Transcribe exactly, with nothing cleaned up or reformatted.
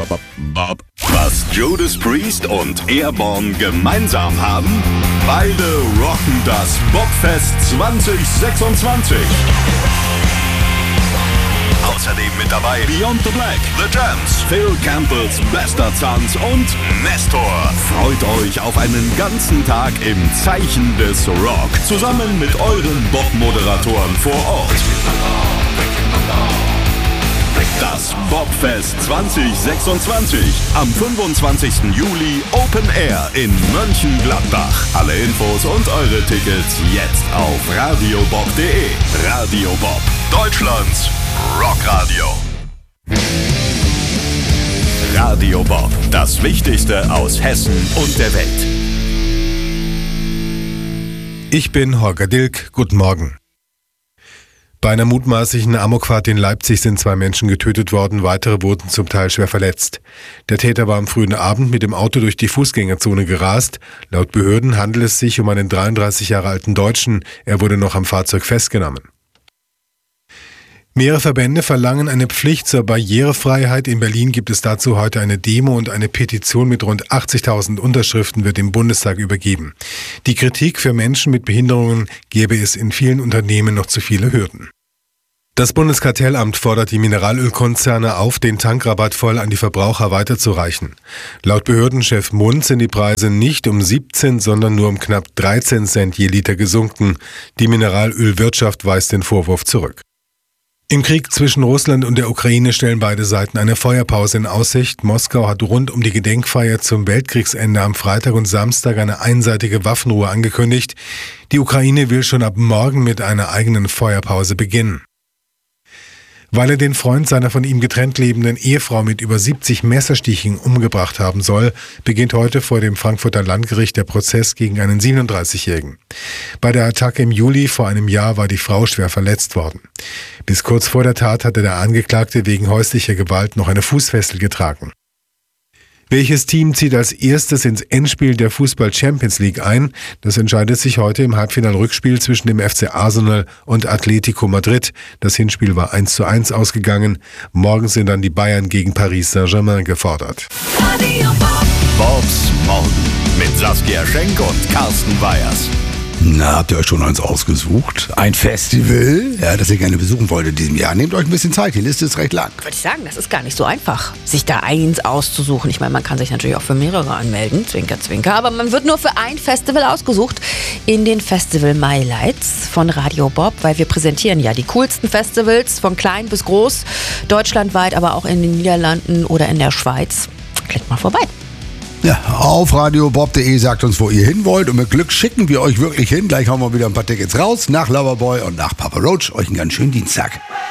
Bob. Was Judas Priest und Airborne gemeinsam haben? Beide rocken das Bobfest zwanzig sechsundzwanzig. Außerdem mit dabei Beyond the Black, The Jams, Phil Campbells bester Tanz und Nestor. Freut euch auf einen ganzen Tag im Zeichen des Rock. Zusammen mit euren Bob-Moderatoren vor Ort. Das Bobfest zwanzig sechsundzwanzig. Am fünfundzwanzigsten Juli Open Air in Mönchengladbach. Alle Infos und eure Tickets jetzt auf radiobob punkt de. Radio Bob, Deutschlands Rockradio. Radio Bob, das Wichtigste aus Hessen und der Welt. Ich bin Holger Dilk. Guten Morgen. Bei einer mutmaßlichen Amokfahrt in Leipzig sind zwei Menschen getötet worden, weitere wurden zum Teil schwer verletzt. Der Täter war am frühen Abend mit dem Auto durch die Fußgängerzone gerast. Laut Behörden handelt es sich um einen dreiunddreißig Jahre alten Deutschen. Er wurde noch am Fahrzeug festgenommen. Mehrere Verbände verlangen eine Pflicht zur Barrierefreiheit. In Berlin gibt es dazu heute eine Demo und eine Petition mit rund achtzigtausend Unterschriften wird dem Bundestag übergeben. Die Kritik: für Menschen mit Behinderungen gäbe es in vielen Unternehmen noch zu viele Hürden. Das Bundeskartellamt fordert die Mineralölkonzerne auf, den Tankrabatt voll an die Verbraucher weiterzureichen. Laut Behördenchef Mund sind die Preise nicht um siebzehn, sondern nur um knapp dreizehn Cent je Liter gesunken. Die Mineralölwirtschaft weist den Vorwurf zurück. Im Krieg zwischen Russland und der Ukraine stellen beide Seiten eine Feuerpause in Aussicht. Moskau hat rund um die Gedenkfeier zum Weltkriegsende am Freitag und Samstag eine einseitige Waffenruhe angekündigt. Die Ukraine will schon ab morgen mit einer eigenen Feuerpause beginnen. Weil er den Freund seiner von ihm getrennt lebenden Ehefrau mit über siebzig Messerstichen umgebracht haben soll, beginnt heute vor dem Frankfurter Landgericht der Prozess gegen einen siebenunddreißigjährigen. Bei der Attacke im Juli vor einem Jahr war die Frau schwer verletzt worden. Bis kurz vor der Tat hatte der Angeklagte wegen häuslicher Gewalt noch eine Fußfessel getragen. Welches Team zieht als erstes ins Endspiel der Fußball-Champions League ein? Das entscheidet sich heute im Halbfinal-Rückspiel zwischen dem F C Arsenal und Atletico Madrid. Das Hinspiel war eins zu eins ausgegangen. Morgen sind dann die Bayern gegen Paris Saint-Germain gefordert. Bobs Morgen mit Saskia Schenk und Carsten Weyers. Na, habt ihr euch schon eins ausgesucht? Ein Festival, ja, das ihr gerne besuchen wollt in diesem Jahr. Nehmt euch ein bisschen Zeit, die Liste ist recht lang. Würde ich sagen, das ist gar nicht so einfach, sich da eins auszusuchen. Ich meine, man kann sich natürlich auch für mehrere anmelden, zwinker, zwinker, aber man wird nur für ein Festival ausgesucht in den Festival My Lights von Radio Bob, weil wir präsentieren ja die coolsten Festivals von klein bis groß, deutschlandweit, aber auch in den Niederlanden oder in der Schweiz. Klickt mal vorbei. Ja, auf radiobob punkt de sagt uns, wo ihr hin wollt, und mit Glück schicken wir euch wirklich hin. Gleich hauen wir wieder ein paar Tickets raus, nach Loverboy und nach Papa Roach. Euch einen ganz schönen Dienstag.